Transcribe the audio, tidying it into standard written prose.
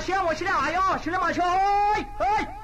嫌我去的，哎呦，去的嘛去，哎。